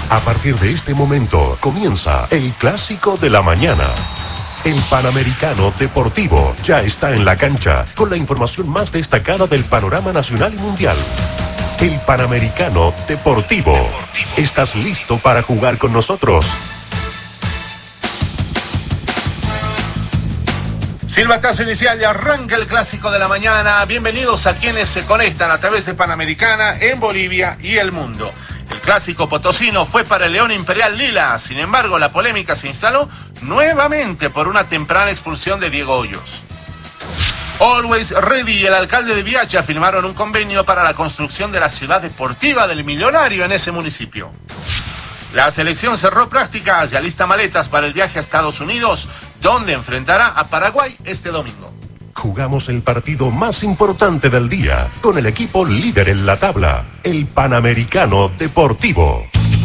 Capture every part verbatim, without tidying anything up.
A partir de este momento comienza el Clásico de la Mañana. El Panamericano Deportivo ya está en la cancha con la información más destacada del panorama nacional y mundial. El Panamericano Deportivo. ¿Estás listo para jugar con nosotros? Silbatazo inicial y arranca el Clásico de la Mañana. Bienvenidos a quienes se conectan a través de Panamericana en Bolivia y el mundo. El Clásico potosino fue para el León Imperial Lila. Sin embargo, la polémica se instaló nuevamente por una temprana expulsión de Diego Hoyos. Always Ready y el alcalde de Viacha firmaron un convenio para la construcción de la ciudad deportiva del Millonario en ese municipio. La selección cerró prácticas y alista maletas para el viaje a Estados Unidos, donde enfrentará a Paraguay este domingo. Jugamos el partido más importante del día con el equipo líder en la tabla, el Panamericano Deportivo.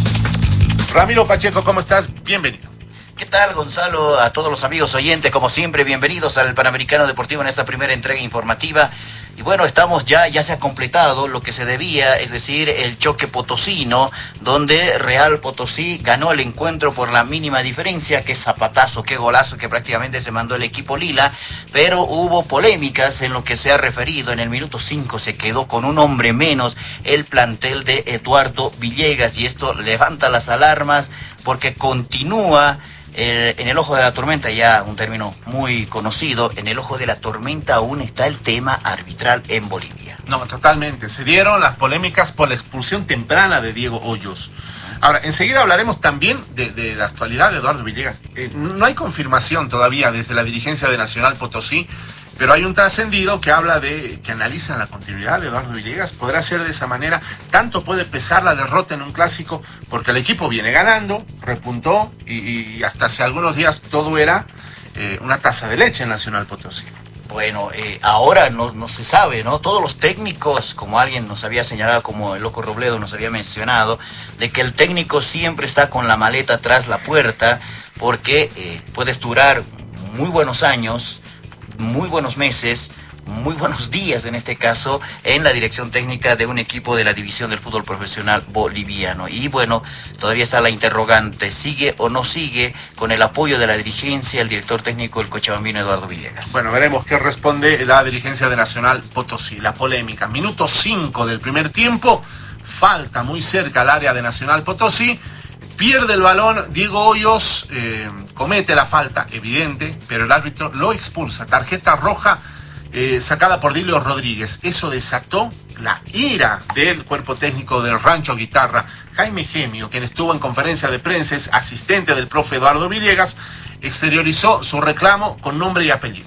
Ramiro Pacheco, ¿cómo estás? Bienvenido. ¿Qué tal, Gonzalo? A todos los amigos oyentes, como siempre, bienvenidos al Panamericano Deportivo en esta primera entrega informativa. Y bueno, estamos ya, ya se ha completado lo que se debía, es decir, el choque potosino, donde Real Potosí ganó el encuentro por la mínima diferencia. Qué zapatazo, qué golazo que prácticamente se mandó el equipo lila, pero hubo polémicas en lo que se ha referido. En el minuto cinco se quedó con un hombre menos el plantel de Eduardo Villegas, y esto levanta las alarmas porque continúa Eh, en el ojo de la tormenta, ya un término muy conocido. En el ojo de la tormenta aún está el tema arbitral en Bolivia. No, totalmente. Se dieron las polémicas por la expulsión temprana de Diego Hoyos. Ahora, enseguida hablaremos también de, de la actualidad de Eduardo Villegas. Eh, no hay confirmación todavía desde la dirigencia de Nacional Potosí, pero hay un trascendido que habla de, que analizan la continuidad de Eduardo Villegas. Podrá ser de esa manera. Tanto puede pesar la derrota en un clásico, porque el equipo viene ganando, repuntó, y, y hasta hace algunos días todo era eh, una taza de leche en Nacional Potosí. Bueno, eh, ahora no, no se sabe, ¿no? Todos los técnicos, como alguien nos había señalado, como el Loco Robledo nos había mencionado, de que el técnico siempre está con la maleta tras la puerta, porque eh, puedes durar muy buenos años, muy buenos meses, muy buenos días en este caso, en la dirección técnica de un equipo de la división del fútbol profesional boliviano. Y bueno, todavía está la interrogante, ¿sigue o no sigue con el apoyo de la dirigencia el director técnico del cochabambino Eduardo Villegas? Bueno, veremos qué responde la dirigencia de Nacional Potosí. La polémica, minuto cinco del primer tiempo, falta muy cerca al área de Nacional Potosí. Pierde el balón Diego Hoyos, eh, comete la falta evidente, pero el árbitro lo expulsa. Tarjeta roja eh, sacada por Dilio Rodríguez. Eso desató la ira del cuerpo técnico del Rancho Guitarra. Jaime Gemio, quien estuvo en conferencia de prensa, asistente del profe Eduardo Villegas, exteriorizó su reclamo con nombre y apellido.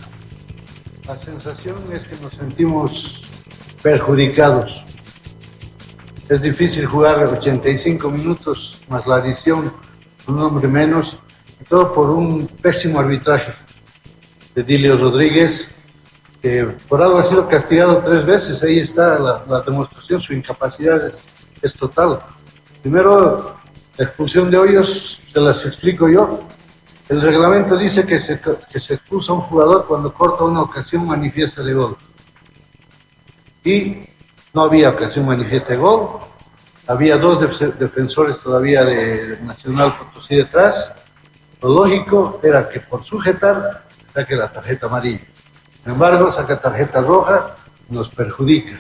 La sensación es que nos sentimos perjudicados. Es difícil jugar ochenta y cinco minutos más la adición, un hombre menos, y todo por un pésimo arbitraje de Dilio Rodríguez, que por algo ha sido castigado tres veces. Ahí está la, la demostración, su incapacidad es, es total. Primero, la expulsión de Hoyos, se las explico yo. El reglamento dice que se, que se expulsa a un jugador cuando corta una ocasión manifiesta de gol. Y no había ocasión manifiesta de gol, había dos def- defensores todavía de Nacional Potosí detrás. Lo lógico era que por sujetar saque la tarjeta amarilla. Sin embargo, saca tarjeta roja, nos perjudica.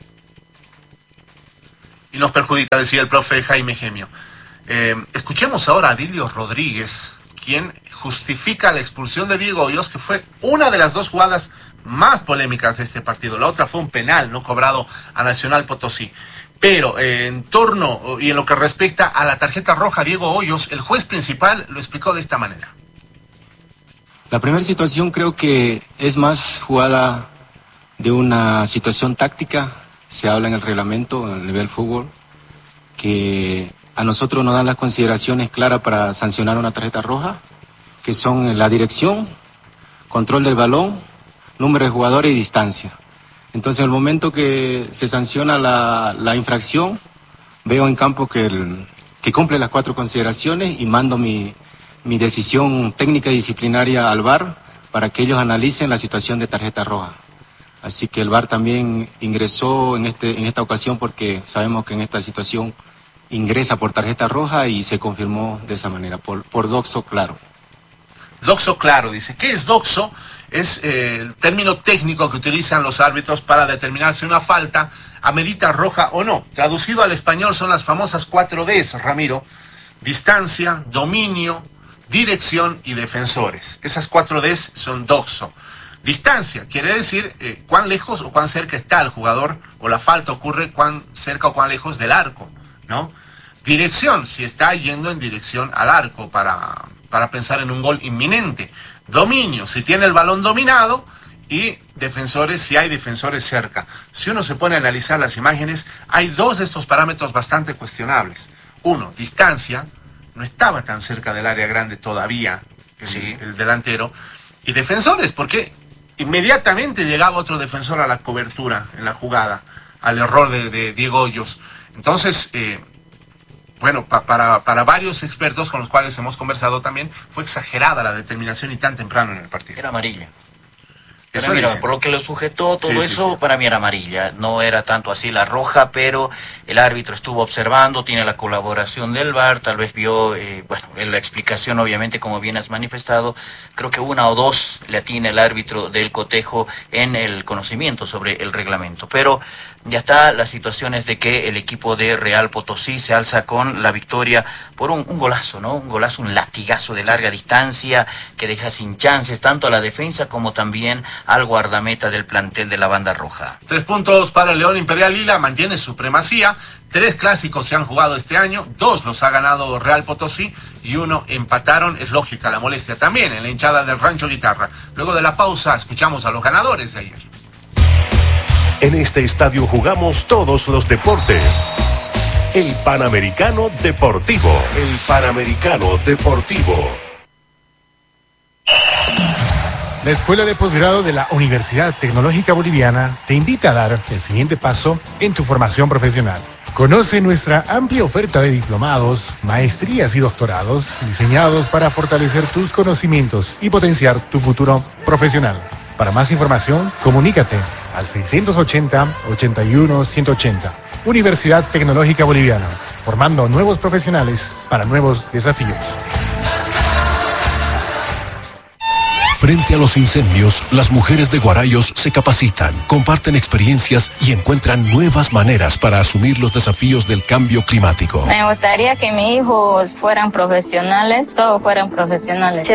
Y nos perjudica, decía el profe Jaime Gemio. Eh, escuchemos ahora a Dilio Rodríguez, quien justifica la expulsión de Diego Hoyos, que fue una de las dos jugadas más polémicas de este partido. La otra fue un penal no cobrado a Nacional Potosí. Pero eh, en torno y en lo que respecta a la tarjeta roja a Diego Hoyos, el juez principal lo explicó de esta manera. La primera situación creo que es más jugada de una situación táctica. Se habla en el reglamento, en el nivel fútbol, que a nosotros nos dan las consideraciones claras para sancionar una tarjeta roja, que son la dirección, control del balón, número de jugadores y distancia. Entonces, en el momento que se sanciona la, la infracción, veo en campo que, el, que cumple las cuatro consideraciones y mando mi, mi decisión técnica y disciplinaria al V A R para que ellos analicen la situación de tarjeta roja. Así que el V A R también ingresó en, este, en esta ocasión porque sabemos que en esta situación ingresa por tarjeta roja y se confirmó de esa manera, por, por doxo claro. Doxo claro, dice. ¿Qué es doxo? Es eh, el término técnico que utilizan los árbitros para determinar si una falta amerita roja o no. Traducido al español son las famosas cuatro Ds, Ramiro. Distancia, dominio, dirección y defensores. Esas cuatro Ds son doxo. Distancia quiere decir eh, cuán lejos o cuán cerca está el jugador, o la falta ocurre cuán cerca o cuán lejos del arco, ¿no? Dirección, si está yendo en dirección al arco para, para pensar en un gol inminente. Dominio, si tiene el balón dominado. Y defensores, si hay defensores cerca. Si uno se pone a analizar las imágenes, hay dos de estos parámetros bastante cuestionables. Uno, distancia, no estaba tan cerca del área grande todavía el, sí. el delantero. Y defensores, porque inmediatamente llegaba otro defensor a la cobertura en la jugada, al error de, de Diego Hoyos. Entonces, eh, bueno, pa, para, para varios expertos con los cuales hemos conversado también, fue exagerada la determinación y tan temprano en el partido. Era amarilla. Eso mira, dicen. por lo que lo sujetó, todo sí, sí, eso sí. para mí era amarilla, no era tanto así la roja, pero el árbitro estuvo observando, tiene la colaboración del V A R, tal vez vio, eh, bueno, en la explicación obviamente como bien has manifestado, creo que una o dos le atina el árbitro del cotejo en el conocimiento sobre el reglamento, pero ya está, la situación es de que el equipo de Real Potosí se alza con la victoria por un, un golazo, ¿no? Un golazo, un latigazo de larga distancia que deja sin chances tanto a la defensa como también al guardameta del plantel de la banda roja. Tres puntos para el León Imperial Lila, mantiene supremacía. Tres clásicos se han jugado este año, dos los ha ganado Real Potosí y uno empataron. Es lógica la molestia también en la hinchada del Rancho Guitarra. Luego de la pausa escuchamos a los ganadores de ayer. En este estadio jugamos todos los deportes. El Panamericano Deportivo. El Panamericano Deportivo. La Escuela de Posgrado de la Universidad Tecnológica Boliviana te invita a dar el siguiente paso en tu formación profesional. Conoce nuestra amplia oferta de diplomados, maestrías y doctorados diseñados para fortalecer tus conocimientos y potenciar tu futuro profesional. Para más información, comunícate al seiscientos ochenta, ochenta y uno, ciento ochenta. Universidad Tecnológica Boliviana, formando nuevos profesionales para nuevos desafíos. Frente a los incendios, las mujeres de Guarayos se capacitan, comparten experiencias y encuentran nuevas maneras para asumir los desafíos del cambio climático. Me gustaría que mis hijos fueran profesionales, todos fueran profesionales.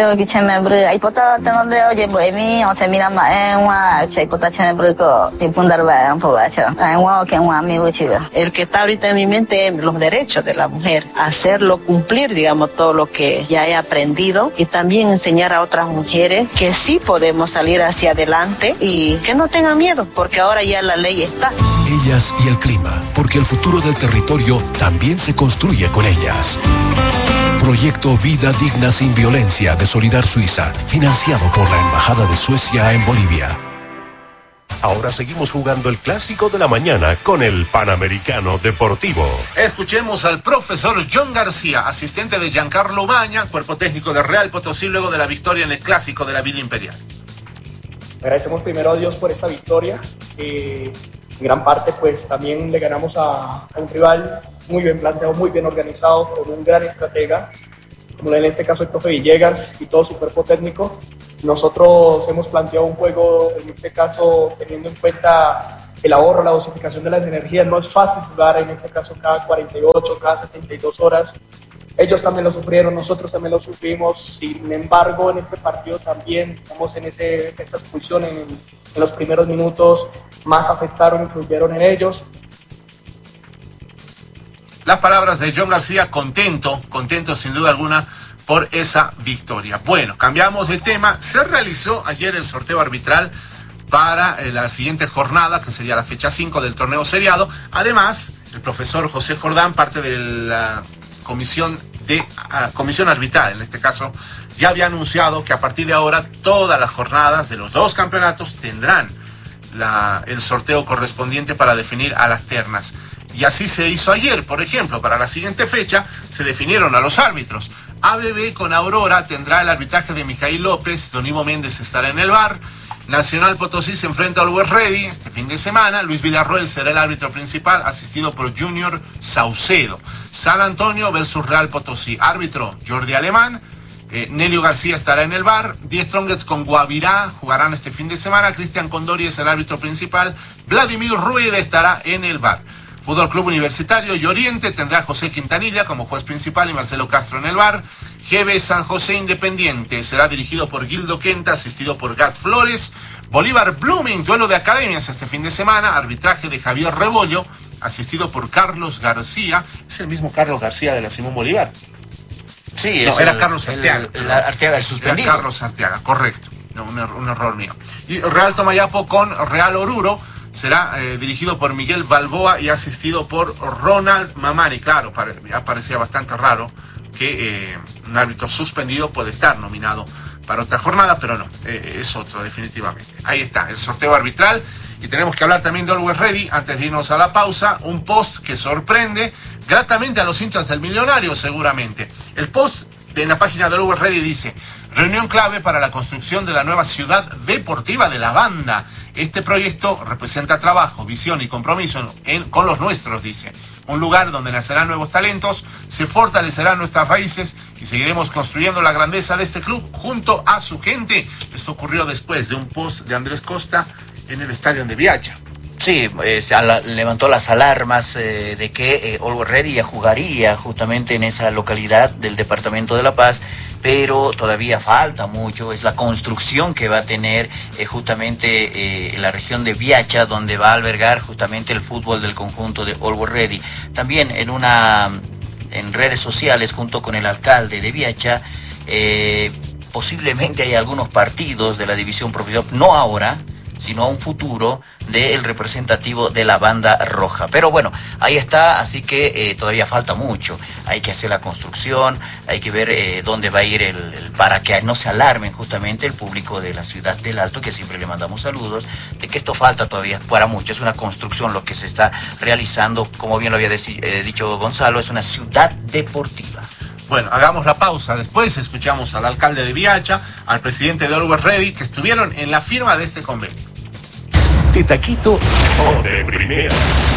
El que está ahorita en mi mente es los derechos de la mujer, hacerlo cumplir, digamos, todo lo que ya he aprendido y también enseñar a otras mujeres que sí podemos salir hacia adelante y que no tengan miedo, porque ahora ya la ley está. Ellas y el clima, porque el futuro del territorio también se construye con ellas. Proyecto Vida Digna Sin Violencia de Solidar Suiza, financiado por la Embajada de Suecia en Bolivia. Ahora seguimos jugando el clásico de la mañana con el Panamericano Deportivo. Escuchemos al profesor John García, asistente de Giancarlo Baña, cuerpo técnico de Real Potosí, luego de la victoria en el clásico de la Villa Imperial. Agradecemos primero a Dios por esta victoria. Eh, en gran parte, pues también le ganamos a, a un rival muy bien planteado, muy bien organizado, con un gran estratega, como en este caso el profe Villegas y todo su cuerpo técnico. Nosotros hemos planteado un juego, en este caso, teniendo en cuenta el ahorro, la dosificación de las energías. No es fácil jugar, en este caso, cada cuarenta y ocho, cada setenta y dos horas. Ellos también lo sufrieron, nosotros también lo sufrimos. Sin embargo, en este partido también estamos en ese, esa expulsión en, en los primeros minutos, más afectaron, influyeron en ellos. Las palabras de John García, contento, contento sin duda alguna por esa victoria. Bueno, cambiamos de tema. Se realizó ayer el sorteo arbitral para eh, la siguiente jornada, que sería la fecha cinco del torneo seriado. Además, el profesor José Jordán, parte de la comisión de uh, comisión arbitral, en este caso, ya había anunciado que a partir de ahora todas las jornadas de los dos campeonatos tendrán la, el sorteo correspondiente para definir a las ternas. Y así se hizo ayer, por ejemplo, para la siguiente fecha se definieron a los árbitros. A B B con Aurora tendrá el arbitraje de Mijail López, Don Ivo Méndez estará en el V A R. Nacional Potosí se enfrenta al West Ready este fin de semana. Luis Villarroel será el árbitro principal, asistido por Junior Saucedo. San Antonio versus Real Potosí. Árbitro Jordi Alemán. Eh, Nelio García estará en el V A R. Die Strongets con Guavirá jugarán este fin de semana. Cristian Condori es el árbitro principal. Vladimir Rueda estará en el V A R. Fútbol Club Universitario y Oriente tendrá a José Quintanilla como juez principal y Marcelo Castro en el V A R. G B San José Independiente será dirigido por Gildo Quenta, asistido por Gat Flores. Bolívar Blooming, duelo de academias este fin de semana. Arbitraje de Javier Rebollo, asistido por Carlos García. Es el mismo Carlos García de la Simón Bolívar. Sí, no, es era el, Carlos Arteaga. El, el, el Arteaga, el suspendido. Era Carlos Arteaga, correcto. No, un, er, un error mío. Y Real Tomayapo con Real Oruro será eh, dirigido por Miguel Balboa y asistido por Ronald Mamani. Claro, pare, ya parecía bastante raro que eh, un árbitro suspendido puede estar nominado para otra jornada, pero no, eh, es otro definitivamente. Ahí está, el sorteo arbitral. Y tenemos que hablar también de Always Ready, antes de irnos a la pausa, un post que sorprende gratamente a los hinchas del Millonario seguramente. El post de la página de Always Ready dice: reunión clave para la construcción de la nueva ciudad deportiva de la banda. Este proyecto representa trabajo, visión y compromiso en, con los nuestros, dice. Un lugar donde nacerán nuevos talentos, se fortalecerán nuestras raíces y seguiremos construyendo la grandeza de este club junto a su gente. Esto ocurrió después de un post de Andrés Costa en el estadio de Viacha. Sí, eh, se ala, levantó las alarmas eh, de que eh, Always Ready ya jugaría justamente en esa localidad del departamento de La Paz, pero todavía falta mucho. Es la construcción que va a tener eh, justamente eh, la región de Viacha, donde va a albergar justamente el fútbol del conjunto de Always Ready. También en una en redes sociales, junto con el alcalde de Viacha, eh, posiblemente hay algunos partidos de la división profesional, no ahora, sino a un futuro del representativo de la banda roja. Pero bueno, ahí está, así que eh, todavía falta mucho. Hay que hacer la construcción, hay que ver eh, dónde va a ir el, el, para que no se alarmen justamente el público de la ciudad del Alto, que siempre le mandamos saludos, de que esto falta todavía para mucho. Es una construcción lo que se está realizando, como bien lo había deci- eh, dicho Gonzalo, es una ciudad deportiva. Bueno, hagamos la pausa. Después escuchamos al alcalde de Viacha, al presidente de Always Ready, que estuvieron en la firma de este convenio. De taquito o de primera.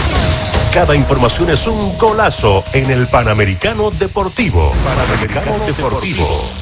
Cada información es un golazo en el Panamericano Deportivo. Panamericano Deportivo.